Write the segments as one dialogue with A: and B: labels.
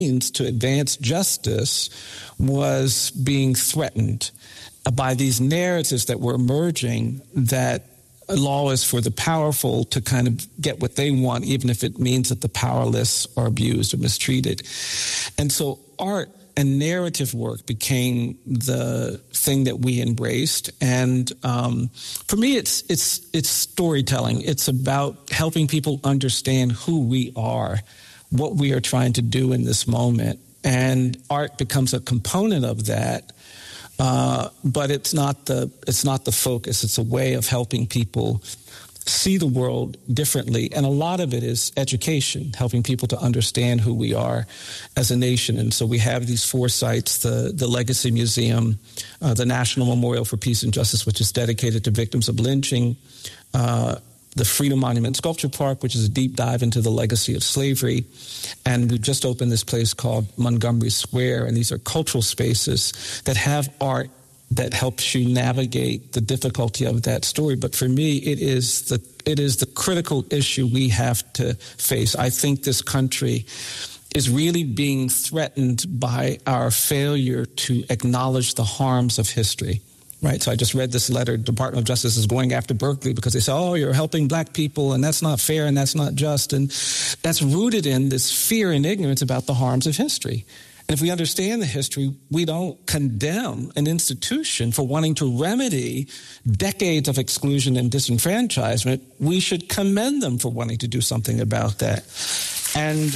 A: to advance justice was being threatened by these narratives that were emerging that law is for the powerful to kind of get what they want, even if it means that the powerless are abused or mistreated. And so art and narrative work became the thing that we embraced. And for me, it's storytelling. It's about helping people understand who we are, what we are trying to do in this moment. And art becomes a component of that. But it's not the focus. It's a way of helping people see the world differently. And a lot of it is education, helping people to understand who we are as a nation. And so we have these 4 sites, the Legacy Museum, the National Memorial for Peace and Justice, which is dedicated to victims of lynching, the Freedom Monument Sculpture Park, which is a deep dive into the legacy of slavery. And we've just opened this place called Montgomery Square, and these are cultural spaces that have art that helps you navigate the difficulty of that story. But for me, it is the critical issue we have to face. I think this country is really being threatened by our failure to acknowledge the harms of history. Right, so I just read this letter. The Department of Justice is going after Berkeley because they say, oh, you're helping black people, and that's not fair, and that's not just. And that's rooted in this fear and ignorance about the harms of history. And if we understand the history, we don't condemn an institution for wanting to remedy decades of exclusion and disenfranchisement. We should commend them for wanting to do something about that. And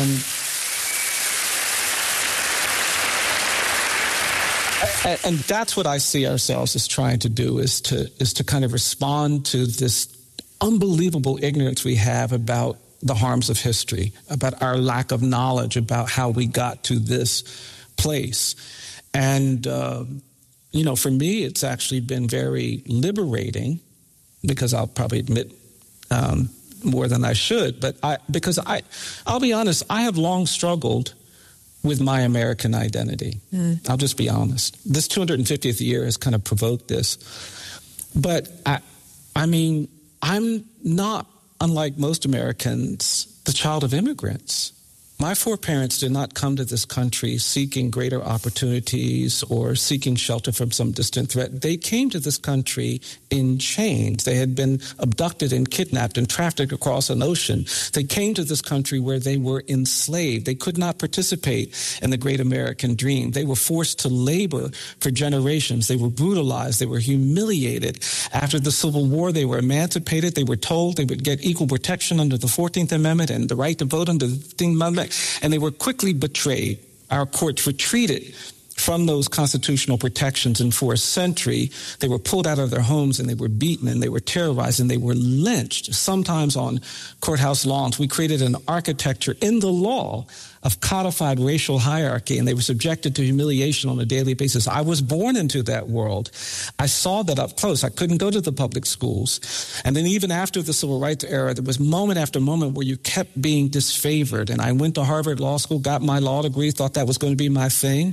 A: and that's what I see ourselves as trying to do, is to kind of respond to this unbelievable ignorance we have about the harms of history, about our lack of knowledge about how we got to this place. And, for me, it's actually been very liberating, because I'll probably admit more than I should, but I'll be honest, I have long struggled with my American identity. I'll just be honest. This 250th year has kind of provoked this. But I'm not, unlike most Americans, the child of immigrants. My 4 parents did not come to this country seeking greater opportunities or seeking shelter from some distant threat. They came to this country in chains. They had been abducted and kidnapped and trafficked across an ocean. They came to this country where they were enslaved. They could not participate in the great American dream. They were forced to labor for generations. They were brutalized. They were humiliated. After the Civil War, they were emancipated. They were told they would get equal protection under the 14th Amendment and the right to vote under the 15th Amendment. And they were quickly betrayed. Our courts retreated from those constitutional protections, and for a century, they were pulled out of their homes, and they were beaten, and they were terrorized, and they were lynched, sometimes on courthouse lawns. We created an architecture in the law of codified racial hierarchy, and they were subjected to humiliation on a daily basis. I was born into that world. I saw that up close. I couldn't go to the public schools. And then even after the Civil Rights era, there was moment after moment where you kept being disfavored. And I went to Harvard Law School, got my law degree, thought that was going to be my thing.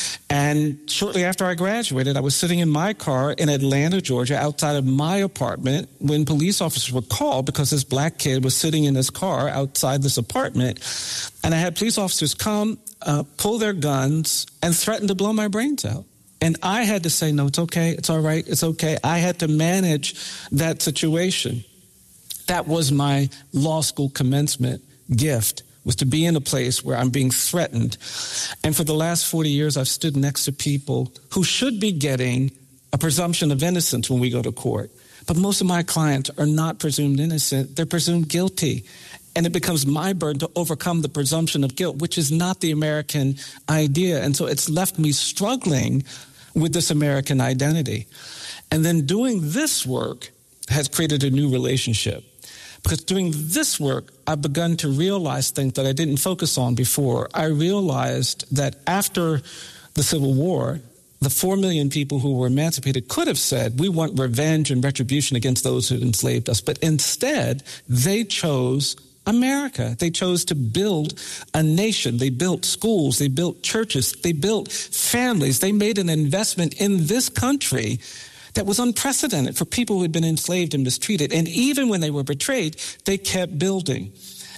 A: And shortly after I graduated, I was sitting in my car in Atlanta, Georgia, outside of my apartment when police officers were called because this black kid was sitting in his car outside this apartment. And I had police officers come, pull their guns, and threaten to blow my brains out. And I had to say, no, it's okay, it's all right, it's okay. I had to manage that situation. That was my law school commencement gift, was to be in a place where I'm being threatened. And for the last 40 years, I've stood next to people who should be getting a presumption of innocence when we go to court. But most of my clients are not presumed innocent, they're presumed guilty. And it becomes my burden to overcome the presumption of guilt, which is not the American idea. And so it's left me struggling with this American identity. And then doing this work has created a new relationship. Because doing this work, I've begun to realize things that I didn't focus on before. I realized that after the Civil War, the 4 million people who were emancipated could have said, we want revenge and retribution against those who enslaved us. But instead, they chose America. They chose to build a nation. They built schools. They built churches. They built families. They made an investment in this country that was unprecedented for people who had been enslaved and mistreated. And even when they were betrayed, they kept building.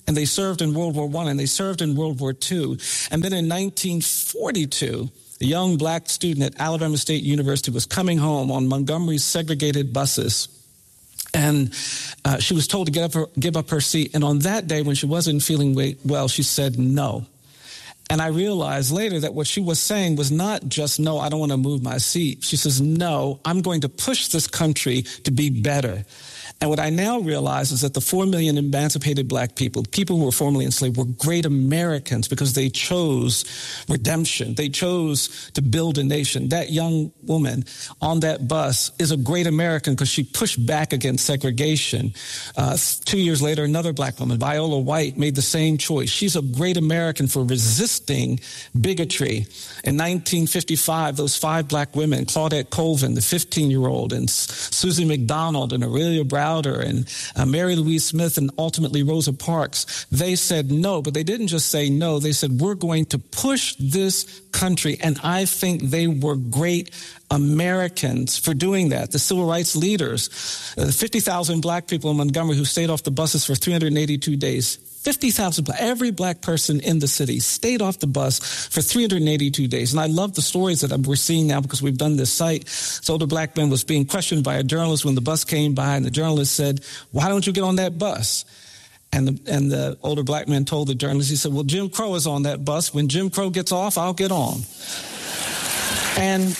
A: and they served in World War I, and they served in World War II. And then in 1942, a young black student at Alabama State University was coming home on Montgomery's segregated buses. And she was told to give up her seat. And on that day, when she wasn't feeling well, she said no. And I realized later that what she was saying was not just, no, I don't want to move my seat. She says, no, I'm going to push this country to be better. And what I now realize is that the 4 million emancipated black people who were formerly enslaved, were great Americans because they chose redemption. They chose to build a nation. That young woman on that bus is a great American because she pushed back against segregation. 2 years later, another black woman, Viola White, made the same choice. She's a great American for resisting bigotry. In 1955, those 5 black women, Claudette Colvin, the 15-year-old, and Susie McDonald and Aurelia Browder and Mary Louise Smith and ultimately Rosa Parks, they said no, but they didn't just say no. They said, we're going to push this country. And I think they were great Americans for doing that. The civil rights leaders, 50,000 black people in Montgomery who stayed off the buses for 382 days. 50,000, every black person in the city stayed off the bus for 382 days. And I love the stories that we're seeing now because we've done this site. This older black man was being questioned by a journalist when the bus came by, and the journalist said, why don't you get on that bus? And the older black man told the journalist, he said, well, Jim Crow is on that bus. When Jim Crow gets off, I'll get on. And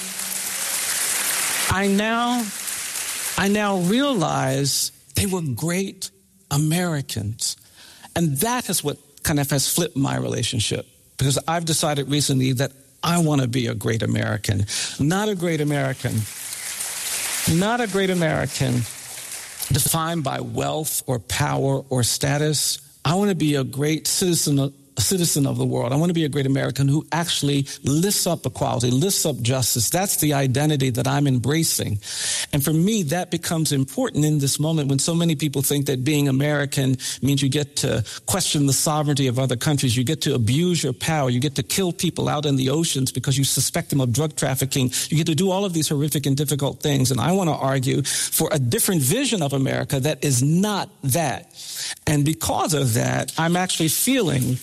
A: I now realize they were great Americans. And that is what kind of has flipped my relationship, because I've decided recently that I want to be a great American, not a great American defined by wealth or power or status. I want to be a great citizen of the world. I want to be a great American who actually lifts up equality, lifts up justice. That's the identity that I'm embracing. And for me, that becomes important in this moment when so many people think that being American means you get to question the sovereignty of other countries. You get to abuse your power. You get to kill people out in the oceans because you suspect them of drug trafficking. You get to do all of these horrific and difficult things. And I want to argue for a different vision of America that is not that. And because of that, I'm actually feeling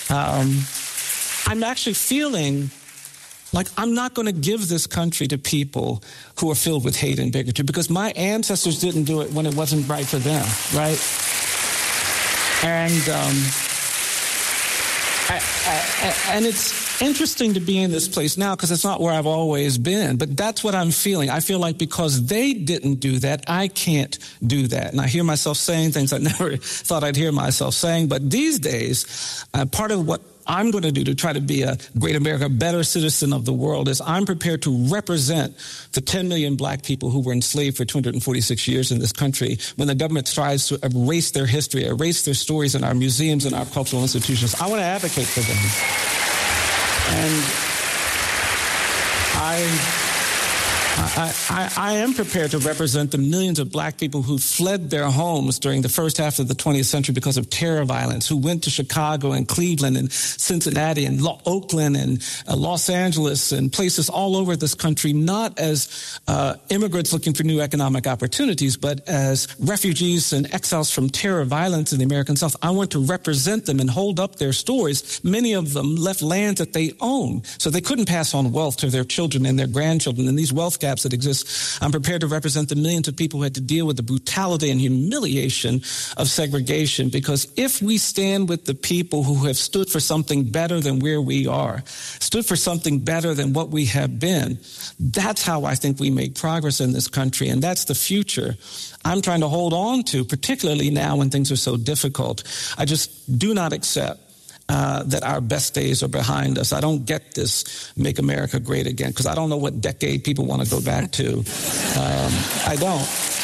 A: like I'm not going to give this country to people who are filled with hate and bigotry, because my ancestors didn't do it when it wasn't right for them, right? And it's interesting to be in this place now because it's not where I've always been, but that's what I'm feeling. I feel like because they didn't do that, I can't do that. And I hear myself saying things I never thought I'd hear myself saying, but these days, part of what I'm going to do to try to be a great America, a better citizen of the world is I'm prepared to represent the 10 million black people who were enslaved for 246 years in this country when the government tries to erase their history, erase their stories in our museums and our cultural institutions. I want to advocate for them. And I am prepared to represent the millions of black people who fled their homes during the first half of the 20th century because of terror violence, who went to Chicago and Cleveland and Cincinnati and Oakland and Los Angeles and places all over this country, not as immigrants looking for new economic opportunities, but as refugees and exiles from terror violence in the American South. I want to represent them and hold up their stories. Many of them left lands that they own, so they couldn't pass on wealth to their children and their grandchildren. And these wealth gaps that exist, I'm prepared to represent the millions of people who had to deal with the brutality and humiliation of segregation, because if we stand with the people who have stood for something better than where we are, stood for something better than what we have been, that's how I think we make progress in this country, and that's the future I'm trying to hold on to, particularly now when things are so difficult. I just do not accept that our best days are behind us. I don't get this Make America Great Again, because I don't know what decade people want to go back to. I don't.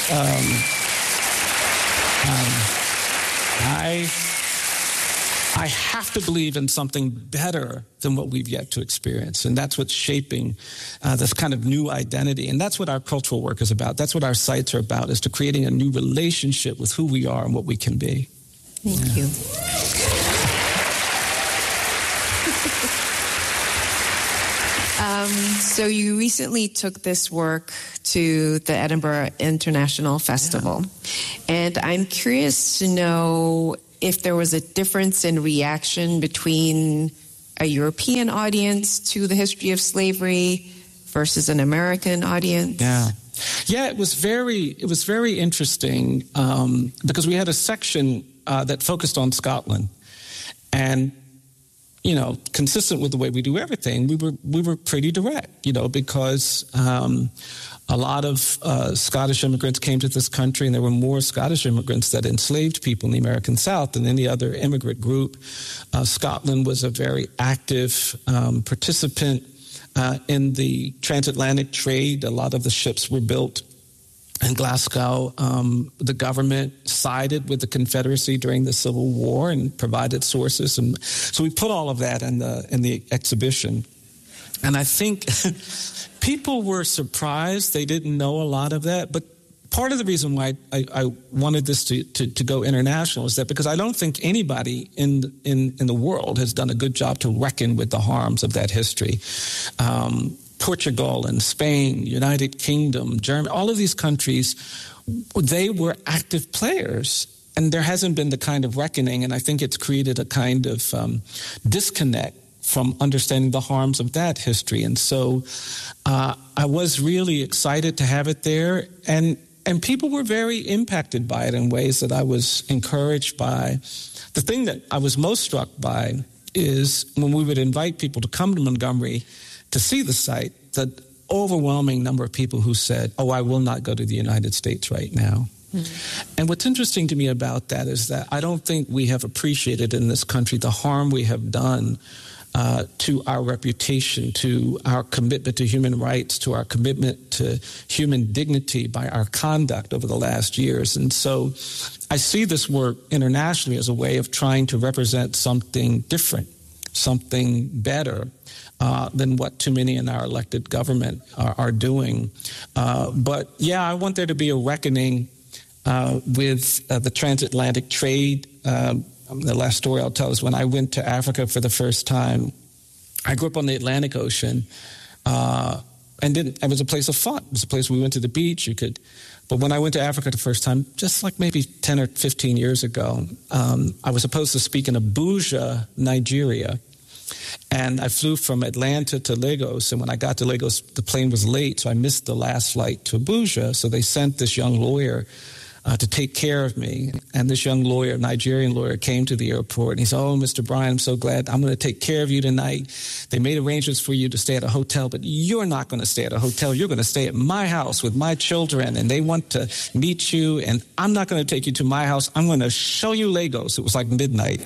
A: I have to believe in something better than what we've yet to experience. And that's what's shaping this kind of new identity. And that's what our cultural work is about. That's what our sites are about, is to creating a new relationship with who we are and what we can be.
B: Thank you. So you recently took this work to the Edinburgh International Festival. Yeah. And I'm curious to know if there was a difference in reaction between a European audience to the history of slavery versus an American audience.
A: Yeah, it was very interesting because we had a section that focused on Scotland, and consistent with the way we do everything, we were pretty direct, because a lot of Scottish immigrants came to this country, and there were more Scottish immigrants that enslaved people in the American South than any other immigrant group. Scotland was a very active participant in the transatlantic trade. A lot of the ships were built in Glasgow. The government sided with the Confederacy during the Civil War and provided sources, and so we put all of that in the exhibition. And I think people were surprised; they didn't know a lot of that. But part of the reason why I wanted this to go international is that because I don't think anybody in the world has done a good job to reckon with the harms of that history. Portugal and Spain, United Kingdom, Germany, all of these countries, they were active players. And there hasn't been the kind of reckoning, and I think it's created a kind of disconnect from understanding the harms of that history. And so I was really excited to have it there, and people were very impacted by it in ways that I was encouraged by. The thing that I was most struck by is when we would invite people to come to Montgomery to see the site, the overwhelming number of people who said, "Oh, I will not go to the United States right now." Mm-hmm. And what's interesting to me about that is that I don't think we have appreciated in this country the harm we have done to our reputation, to our commitment to human rights, to our commitment to human dignity by our conduct over the last years. And so I see this work internationally as a way of trying to represent something different, something better than what too many in our elected government are doing. But yeah, I want there to be a reckoning with the transatlantic trade. The last story I'll tell is when I went to Africa for the first time. I grew up on the Atlantic Ocean, and it was a place of fun. It was a place where we went to the beach. But when I went to Africa the first time, just like maybe 10 or 15 years ago, I was supposed to speak in Abuja, Nigeria. And I flew from Atlanta to Lagos, and when I got to Lagos, the plane was late, so I missed the last flight to Abuja. So they sent this young lawyer to take care of me. And this young lawyer, Nigerian lawyer, came to the airport, and he said, "Oh, Mr. Bryan, I'm so glad. I'm going to take care of you tonight. They made arrangements for you to stay at a hotel, but you're not going to stay at a hotel. You're going to stay at my house with my children, and they want to meet you, and I'm not going to take you to my house. I'm going to show you Lagos." It was like midnight.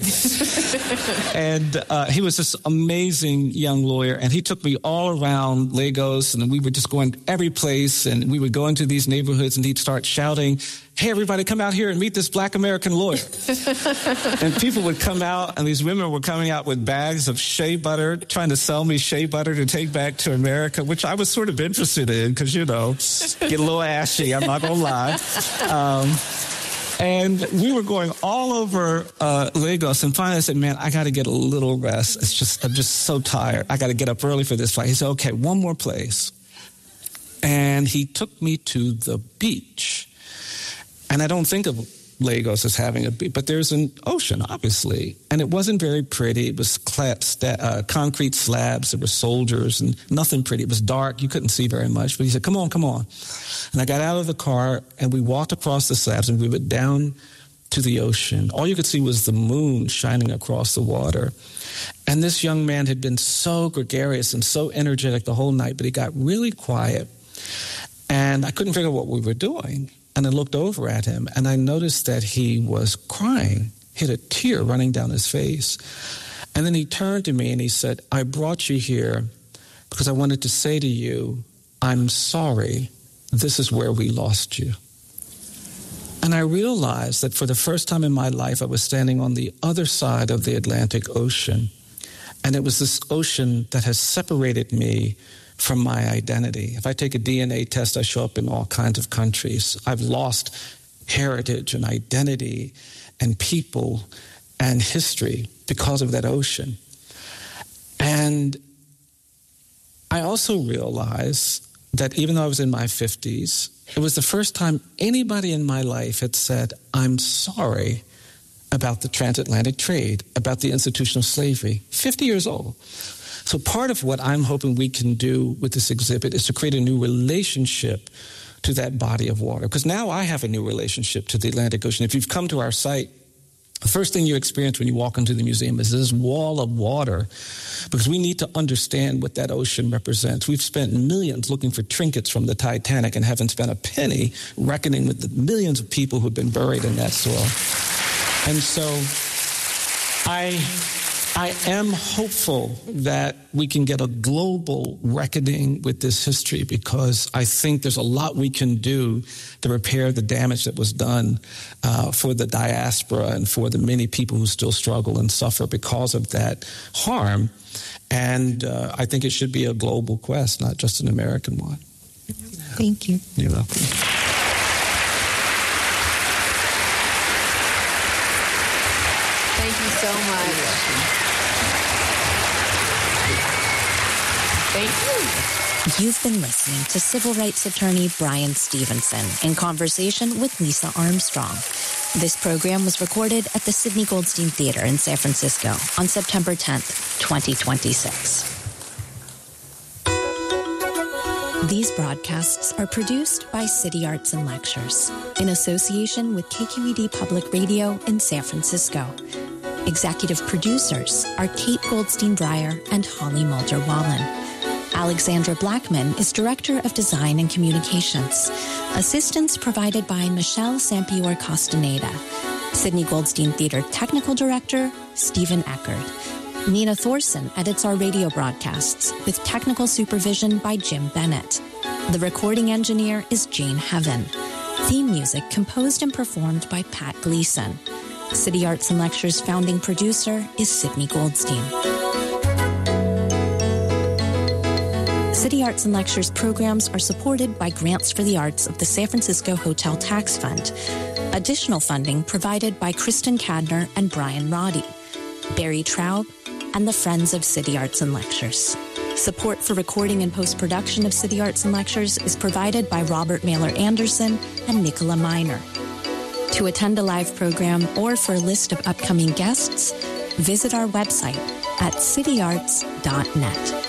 A: And he was this amazing young lawyer, and he took me all around Lagos, and we were just going every place, and we would go into these neighborhoods, and he'd start shouting, "Hey, everybody, come out here and meet this Black American lawyer." And people would come out, and these women were coming out with bags of shea butter, trying to sell me shea butter to take back to America, which I was sort of interested in because, get a little ashy, I'm not going to lie. And we were going all over Lagos, and finally I said, "Man, I got to get a little rest. I'm just so tired. I got to get up early for this flight." He said, "Okay, one more place." And he took me to the beach. And I don't think of Lagos as having a beach, but there's an ocean, obviously. And it wasn't very pretty. It was concrete slabs. There were soldiers and nothing pretty. It was dark. You couldn't see very much. But he said, come on. And I got out of the car, and we walked across the slabs, and we went down to the ocean. All you could see was the moon shining across the water. And this young man had been so gregarious and so energetic the whole night, but he got really quiet. And I couldn't figure out what we were doing. And I looked over at him, and I noticed that he was crying. He had a tear running down his face. And then he turned to me and he said, "I brought you here because I wanted to say to you, I'm sorry. This is where we lost you." And I realized that for the first time in my life, I was standing on the other side of the Atlantic Ocean. And it was this ocean that has separated me from my identity. If I take a DNA test, I show up in all kinds of countries. I've lost heritage and identity and people and history because of that ocean. And I also realized that even though I was in my 50s, it was the first time anybody in my life had said, "I'm sorry about the transatlantic trade, about the institution of slavery, 50 years old. So part of what I'm hoping we can do with this exhibit is to create a new relationship to that body of water. Because now I have a new relationship to the Atlantic Ocean. If you've come to our site, the first thing you experience when you walk into the museum is this wall of water, because we need to understand what that ocean represents. We've spent millions looking for trinkets from the Titanic and haven't spent a penny reckoning with the millions of people who've been buried in that soil. And so I am hopeful that we can get a global reckoning with this history, because I think there's a lot we can do to repair the damage that was done for the diaspora and for the many people who still struggle and suffer because of that harm. And I think it should be a global quest, not just an American one.
B: Thank you.
A: You're welcome.
B: Thank you so much. Thank you.
C: You've been listening to civil rights attorney Bryan Stevenson in conversation with Lisa Armstrong. This program was recorded at the Sidney Goldstein Theater in San Francisco on September 10th, 2026. These broadcasts are produced by City Arts and Lectures in association with KQED Public Radio in San Francisco. Executive producers are Kate Goldstein-Breyer and Holly Mulder-Wallen. Alexandra Blackman is Director of Design and Communications. Assistance provided by Michelle Sampior Castaneda. Sidney Goldstein Theater Technical Director, Stephen Eckert. Nina Thorson edits our radio broadcasts with technical supervision by Jim Bennett. The recording engineer is Jane Heaven. Theme music composed and performed by Pat Gleason. City Arts and Lectures founding producer is Sidney Goldstein. City Arts and Lectures programs are supported by grants for the arts of the San Francisco Hotel Tax Fund. Additional funding provided by Kristen Cadner and Brian Roddy, Barry Traub, and the Friends of City Arts and Lectures. Support for recording and post-production of City Arts and Lectures is provided by Robert Mailer Anderson and Nicola Miner. To attend a live program or for a list of upcoming guests, visit our website at cityarts.net.